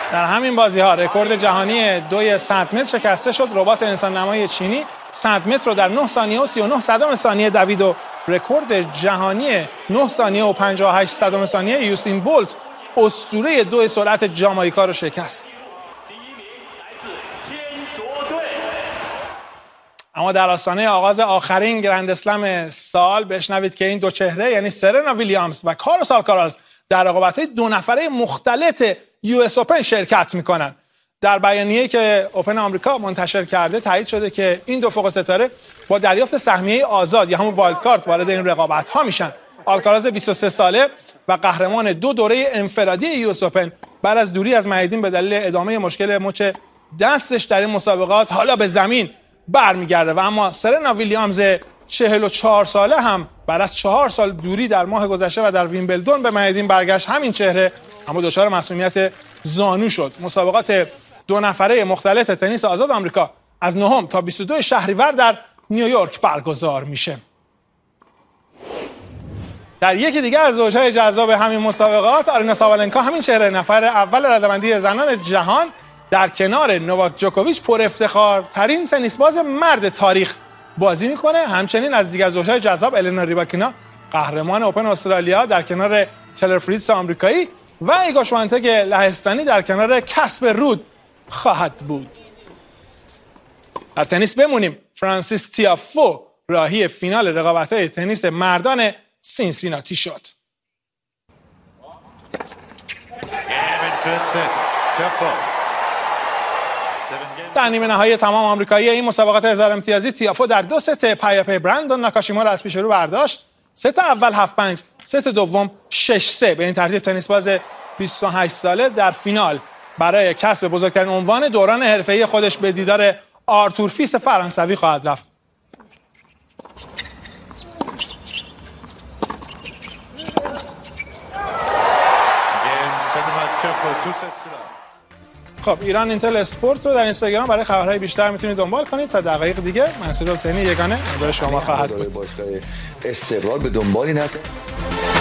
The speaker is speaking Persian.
در همین بازی‌ها رکورد جهانی 2 سانتیمتر شکسته شد. ربات انسان نمای چینی سانتیمتر رو در 9 ثانیه و 39 صدم ثانیه دوید و رکورد جهانی 9 ثانیه و 58 صدم ثانیه یوسین بولت اسطوره 2 سرعت جامائیکا رو شکست. اما در آستانه آغاز آخرین گرند اسلم سال بشنوید که این دو چهره یعنی سرنا ویلیامز و کارلوس آلکاراز در رقابت‌های 2 نفره مختلط یو اس اوپن شرکت میکنن. در بیانیه‌ای که اوپن آمریکا منتشر کرده تایید شده که این دو فوق ستاره با دریافت سهمیه آزاد یا همون وایلد کارت وارد این رقابت‌ها میشن. آلکاراز 23 ساله و قهرمان 2 دوره انفرادی یو اس اوپن بعد از دوری از میدان به دلیل ادامه مشکل مچ دستش در این مسابقات حالا به زمین برمیگرده و اما سرنا ویلیامز 44 ساله هم بعد از 4 سال دوری در ماه گذشته و در ویمبلدون به میدان برگشت. همین چهره اما دچار مسئولیت زانو شد. مسابقات 2 نفره مختلط تنیس آزاد آمریکا از 9 تا 22 شهریور در نیویورک برگزار میشه. در یکی دیگه از زوجهای جذاب همین مسابقات آرینا سابالنکا همین چهره نفر اول رده‌بندی زنان جهان در کنار نوواک جوکوویچ پر افتخار ترین تنیس باز مرد تاریخ بازی میکنه. همچنین از دیگر زوجهای جذاب النا ریباکینا قهرمان اوپن استرالیا در کنار تلر فریتز آمریکایی و ایگا شوانتک لهستانی در کنار کسپر رود خواهد بود. در تنیس بمونیم. فرانسیس تیافو راهی فینال رقابت‌های تنیس مردان سینسیناتی شد. در نیمه نهایی تمام آمریکایی این مسابقات 1000 امتیازی تیافو در 2 ست پی برندون ناکاشیما را از پیش رو برداشت. ست اول 7-5، ست دوم 6-3. به این ترتیب تنیس باز 28 ساله در فینال برای کسب بزرگترین عنوان دوران حرفه‌ای خودش به دیدار آرتور فیس فرانسوی خواهد رفت. خب ایران اینتل اسپورت رو در اینستاگرام برای خبرهای بیشتر میتونید دنبال کنید. تا دقایق دیگه منصور حسینی یگانه برای شما خواهد بود. استقلال به دنبال این است.